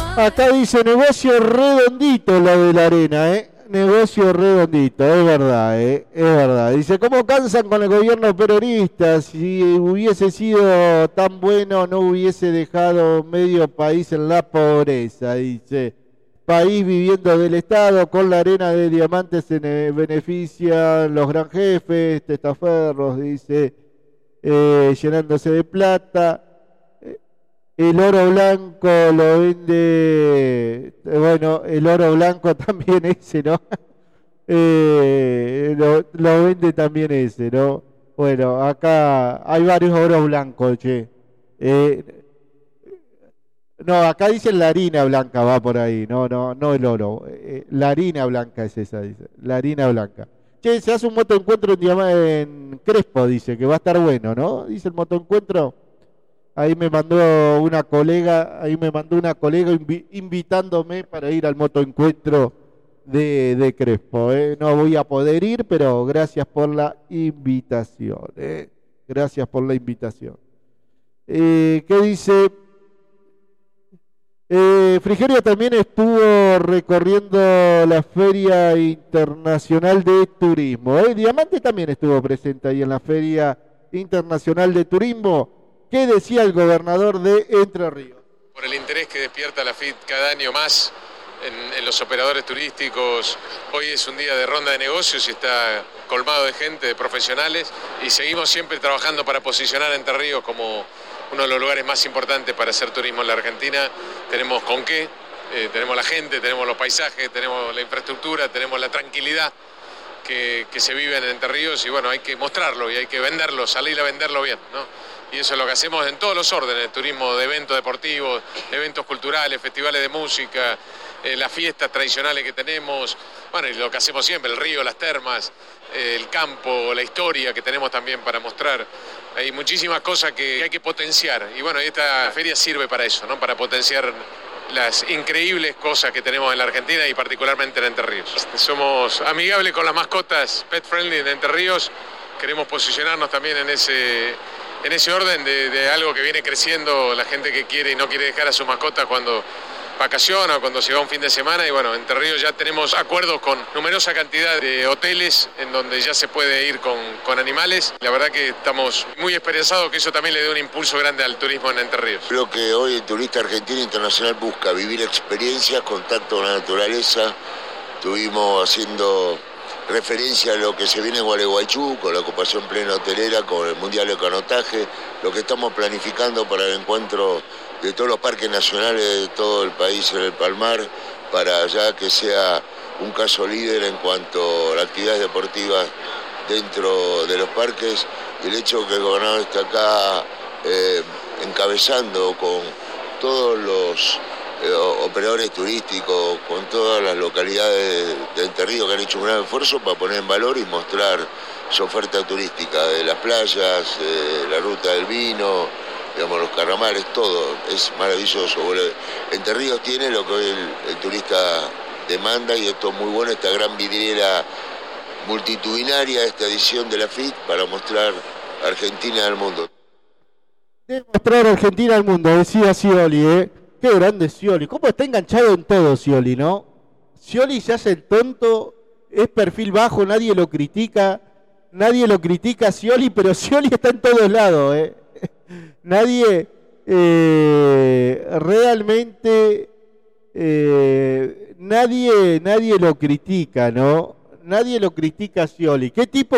Acá dice negocio redondito lo de la arena, ¿eh? Negocio redondito, es verdad, ¿eh? Es verdad. Dice, ¿cómo cansan con el gobierno peronista? Si hubiese sido tan bueno, no hubiese dejado medio país en la pobreza, dice. País viviendo del Estado, con la arena de diamantes se benefician los gran jefes, testaferros, dice, llenándose de plata. El oro blanco lo vende, bueno, el oro blanco también ese, ¿no? Lo vende también ese, ¿no? Bueno, acá hay varios oros blancos, che. No, acá dicen la harina blanca, va por ahí, no el oro. La harina blanca es esa, dice, la harina blanca. Che, se hace un motoencuentro en Crespo, dice, que va a estar bueno, ¿no? Dice el motoencuentro. Ahí me mandó una colega invitándome para ir al motoencuentro de Crespo. No voy a poder ir, pero gracias por la invitación. Gracias por la invitación. ¿Qué dice? Frigerio también estuvo recorriendo la Feria Internacional de Turismo. Diamante también estuvo presente ahí en la Feria Internacional de Turismo. ¿Qué decía el gobernador de Entre Ríos? Por el interés que despierta la FIT cada año más en los operadores turísticos. Hoy es un día de ronda de negocios y está colmado de gente, de profesionales, y seguimos siempre trabajando para posicionar a Entre Ríos como uno de los lugares más importantes para hacer turismo en la Argentina. Tenemos con qué, tenemos la gente, tenemos los paisajes, tenemos la infraestructura, tenemos la tranquilidad que se vive en Entre Ríos, y bueno, hay que mostrarlo y hay que venderlo, salir a venderlo bien, ¿no? Y eso es lo que hacemos en todos los órdenes, turismo de eventos deportivos, eventos culturales, festivales de música, las fiestas tradicionales que tenemos, bueno, y lo que hacemos siempre, el río, las termas, el campo, la historia que tenemos también para mostrar. Hay muchísimas cosas que hay que potenciar, y bueno, esta feria sirve para eso, ¿no? Para potenciar las increíbles cosas que tenemos en la Argentina y particularmente en Entre Ríos. Somos amigables con las mascotas, pet friendly en Entre Ríos, queremos posicionarnos también en ese orden de algo que viene creciendo, la gente que quiere y no quiere dejar a sus mascotas cuando vacaciona o cuando se va un fin de semana. Y bueno, en Entre Ríos ya tenemos acuerdos con numerosa cantidad de hoteles en donde ya se puede ir con animales. La verdad que estamos muy esperanzados que eso también le dé un impulso grande al turismo en Entre Ríos. Creo que hoy el turista argentino internacional busca vivir experiencias, contacto con la naturaleza. Estuvimos haciendo referencia a lo que se viene en Gualeguaychú, con la ocupación plena hotelera, con el Mundial de Canotaje, lo que estamos planificando para el encuentro de todos los parques nacionales de todo el país en el Palmar, para ya que sea un caso líder en cuanto a las actividades deportivas dentro de los parques. Y el hecho que el gobernador está acá encabezando con todos los operadores turísticos, con todas las localidades de Entre Ríos que han hecho un gran esfuerzo para poner en valor y mostrar su oferta turística de las playas, la ruta del vino, digamos, los carramares, todo es maravilloso. Entre Ríos tiene lo que hoy el turista demanda, y esto es muy bueno, esta gran vidriera multitudinaria, esta edición de la FIT para mostrar Argentina al mundo. De mostrar Argentina al mundo, decía Scioli, ¿eh? Qué grande Scioli. ¿Cómo está enganchado en todo Scioli, no? Scioli se hace el tonto, es perfil bajo, nadie lo critica a Scioli, pero Scioli está en todos lados, ¿eh? Nadie realmente, nadie lo critica, ¿no? Nadie lo critica a Scioli. ¿Qué tipo